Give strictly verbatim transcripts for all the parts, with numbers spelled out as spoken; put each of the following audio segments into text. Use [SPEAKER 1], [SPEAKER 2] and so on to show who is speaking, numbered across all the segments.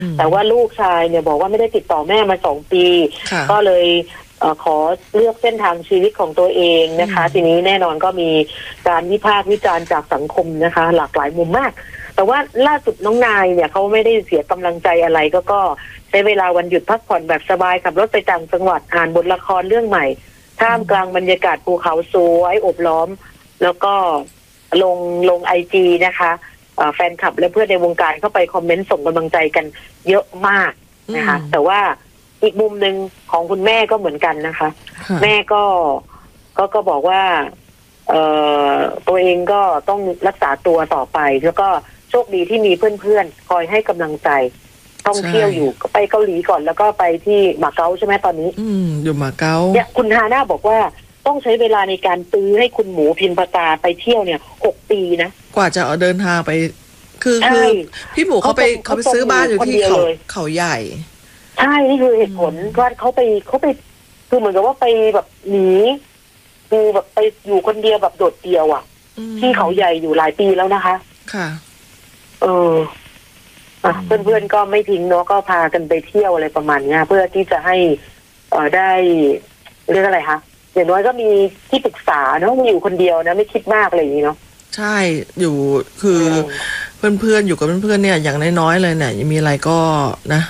[SPEAKER 1] แต่ว่าลูกชายเนี่ยบอกว่าไม่ได้ติดต่อแม่มาสองปีก็เลยเอ่อขอเลือกเส้นทางชีวิตของตัวเองนะคะทีนี้แน่นอนก็มีการวิพากษ์วิจารณ์จากสังคมนะคะหลากหลายมุมมากแต่ว่าล่าสุดน้องนายเนี่ยเขาไม่ได้เสียกำลังใจอะไรก็ก็ใช้เวลาวันหยุดพักผ่อนแบบสบายขับรถไปต่างจังหวัดอ่านบทละครเรื่องใหม่ท่ามกลางบรรยากาศภูเขาสวยโอบล้อมแล้วก็ลงลงไอจีนะคะแฟนคลับและเพื่อนในวงการเข้าไปคอมเมนต์ส่งกำลังใจกันเยอะมากนะคะแต่ว่าอีกมุมหนึ่งของคุณแม่ก็เหมือนกันนะคะแม่ก็ก็ก็บอกว่าเอ่อตัวเองก็ต้องรักษาตัวต่อไปแล้วก็โชคดีที่มีเพื่อนๆคอยให้กำลังใจท่องเที่ยวอยู่ก็ไปเกาหลีก่อนแล้วก็ไปที่มาเก๊าใช่ไหมตอนนี้
[SPEAKER 2] อืมอยู่มาเก๊า
[SPEAKER 1] เนี่ยคุณฮาน่าบอกว่าต้องใช้เวลาในการตื้อให้คุณหมูพิมพากาไปเที่ยวเนี่ยหกปีนะ
[SPEAKER 2] กว่าจะเอาเดินทางไปคือคือพี่หมูเขาไปเขาไปซื้อบ้านอยู่ที่เขาเขาใหญ่
[SPEAKER 1] ใช่นี่คือเหตุผลว่าเขาไปเขาไปคือเหมือนกับว่าไปแบบหนีคือแบบไปอยู่คนเดียวแบบโดดเดี่ยวอ่ะที่เขาใหญ่อยู่หลายปีแล้วนะคะ
[SPEAKER 2] ค่ะ
[SPEAKER 1] เอออ่ะเพื่อนๆก็ไม่ทิ้งเนาะก็พากันไปเที่ยวอะไรประมาณนี้เพื่อที่จะให้เอ่อได้เรื่องอะไรคะอย่างน้อยก็มีที่ปรึกษาเนาะมีอยู่คนเดียวนะไม่คิดมากอะไรอย่างนี้เนาะ
[SPEAKER 2] ใช่อยู่คือเพื่อนๆอยู่กับเพื่อนๆเนี่ยอย่างน้อยๆเลยเนี่ยมีอะไรก็นะ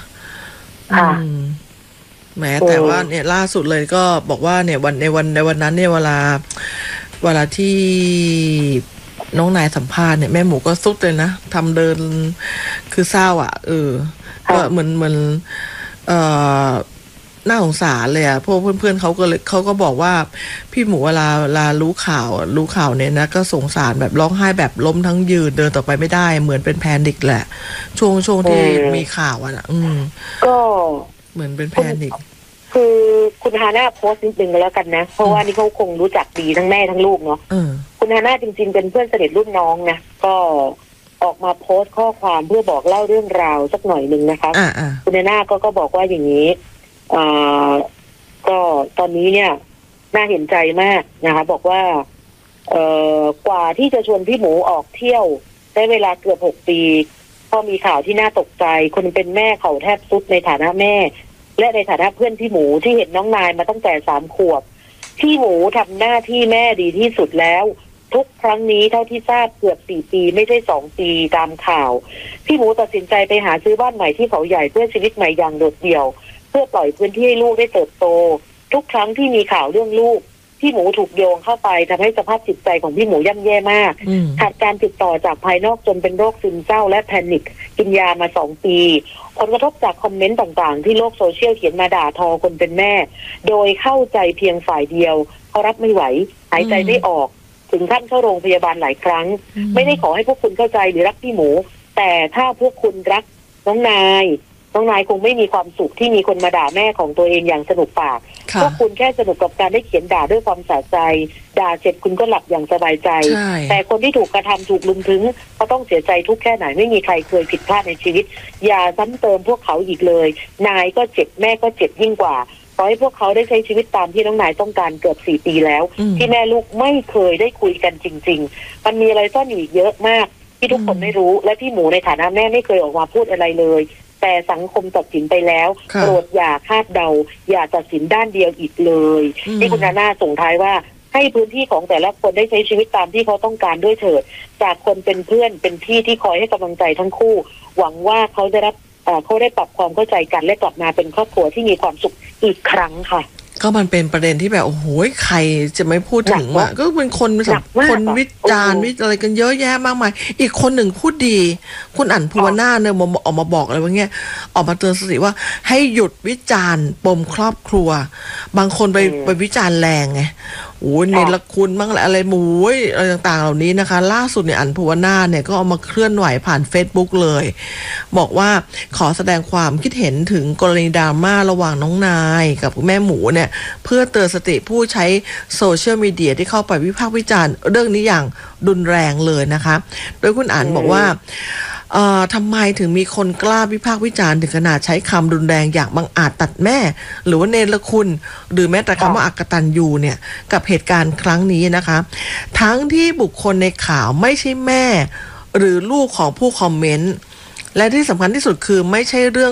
[SPEAKER 2] แม้แต่ว่าเนี่ยล่าสุดเลยก็บอกว่าเนี่ยวันในวันในวันนั้นเนี่ยเวลาเวลาที่น้องนายสัมภาษณ์เนี่ยแม่หมูก็สุดเลยนะทำเดินคือเศร้าอ่ะเออก็เหมือนเหมือนเอ่อน่าสงสารเลยอ่ะพวกเพื่อนๆเขาก็เลยเขาก็บอกว่าพี่หมูเวลาเวลารู้ข่าวรู้ข่าวเนี่ยนะก็สงสารแบบร้องไห้แบบล้มทั้งยืนเดินต่อไปไม่ได้เหมือนเป็นแพนิคแหละช่วงช่วงที่มีข่าวอ่ะนะอืม
[SPEAKER 1] ก็
[SPEAKER 2] เหมือนเป็นแพนิค
[SPEAKER 1] คือคุณฮาน่าโพสต์นิดนึงแล้วกันนะเพราะว่านี่เขาคงรู้จักดีทั้งแม่ทั้งลูกเนาะคุณฮาน่าจริงๆเป็นเพื่อนสนิทรุ่นน้องนะก็ออกมาโพสต์ข้อความเพื่อบอกเล่าเรื่องราวสักหน่อยนึงนะคะคุณฮาน่าก็ก็บอกว่าอย่างนี้อ่าก็ตอนนี้เนี่ยน่าเห็นใจมากนะคะบอกว่าเอ่อกว่าที่จะชวนพี่หมูออกเที่ยวได้เวลาเกือบหกปีพอมีข่าวที่น่าตกใจคนเป็นแม่เขาแทบสุดในฐานะแม่และในฐานะเพื่อนพี่หมูที่เห็นน้องนายมาตั้งแต่สามขวบพี่หมูทำหน้าที่แม่ดีที่สุดแล้วทุกครั้งนี้เท่าที่ทราบเกือบสี่ปีไม่ใช่สองปีตามข่าวพี่หมูตัดสินใจไปหาซื้อบ้านใหม่ที่เขาใหญ่เพื่อชีวิตใหม่อย่างโดดเดี่ยวเพื่อปล่อยพื้นที่ให้ลูกได้เติบโตทุกครั้งที่มีข่าวเรื่องลูกพี่หมูถูกโยงเข้าไปทำให้สภาพจิตใจของพี่หมูย่ำแย่มากขาดการติดต่อจากภายนอกจนเป็นโรคซึมเศร้าและแพนิคกินยามาสองปีผลกระทบจากคอมเมนต์ต่างๆที่โลกโซเชียลเขียนมาด่าทอคนเป็นแม่โดยเข้าใจเพียงฝ่ายเดียวเขารับไม่ไหวหายใจไม่ออกถึงขั้นเข้าโรงพยาบาลหลายครั้งไม่ได้ขอให้พวกคุณเข้าใจหรือรักพี่หมูแต่ถ้าพวกคุณรักน้องนายน้องนายคงไม่มีความสุขที่มีคนมาด่าแม่ของตัวเองอย่างสนุกปากพวกคุณแค่สนุกกับการได้เขียนด่าด้วยความสะใจด่าเสร็จคุณก็หลับอย่างสบายใจแต่คนที่ถูกกระทำถูกลุมถึงเขาต้องเสียใจทุกแค่ไหนไม่มีใครเคยผิดพลาดในชีวิตอย่าซ้ำเติมพวกเขาอีกเลยนายก็เจ็บแม่ก็เจ็บยิ่งกว่าขอให้พวกเขาได้ใช้ชีวิตตามที่น้องนายต้องการเกือบสี่ปีแล้วที่แม่ลูกไม่เคยได้คุยกันจริงๆมันมีอะไรซ่อนอยู่อีกเยอะมากที่ทุกคนไม่รู้และพี่หมูในฐานะแม่ไม่เคยออกมาพูดอะไรเลยแต่สังคมตัดสินไปแล้วโปรดอย่าคาดเดาอย่าตัดสินด้านเดียวอีกเลยที่คุณนาน่าส่งท้ายว่าให้พื้นที่ของแต่ละคนได้ใช้ชีวิตตามที่เขาต้องการด้วยเถิดจากคนเป็นเพื่อนเป็นพี่ที่คอยให้กำลังใจทั้งคู่หวังว่าเขาได้รับเขาได้ปรับความเข้าใจกันและกลับมาเป็นครอบครัวที่มีความสุขอีกครั้งค่ะ
[SPEAKER 2] ก็มันเป็นประเด็นที่แบบโอ้โหใครจะไม่พูดถึงว่าก็เป็นคนคนวิจารณ์วิอะไรกันเยอะแยะมากมายอีกคนหนึ่งพูดดีคุณอั๋นภูวนาเนี่ยมาออกมาบอกอะไรว่าเงี้ยออกมาเตือนสติว่าให้หยุดวิจารณ์ปมครอบครัวบางคนไปไปวิจารณ์แรงไงโอ้ยเนรคุณบ้างอะไรหมูอะไรต่างๆเหล่านี้นะคะล่าสุดเนี่ยอั๋นภูวนาเนี่ยก็เอามาเคลื่อนไหวผ่าน Facebook เลยบอกว่าขอแสดงความคิดเห็นถึงกรณีดราม่าระหว่างน้องนายกับแม่หมูเนี่ยเพื่อเตือนสติผู้ใช้โซเชียลมีเดียที่เข้าไปวิพากษ์วิจารณ์เรื่องนี้อย่างรุนแรงเลยนะคะโดยคุณอั๋นบอกว่าเอ่อทำไมถึงมีคนกล้าวิพากษ์วิจารณ์ถึงขนาดใช้คำรุนแรงอย่างบังอาจตัดแม่หรือว่าเนรคุณหรือแม้แต่คำว่าอกตัญญูเนี่ยกับเหตุการณ์ครั้งนี้นะคะทั้งที่บุคคลในข่าวไม่ใช่แม่หรือลูกของผู้คอมเมนต์และที่สำคัญที่สุดคือไม่ใช่เรื่อง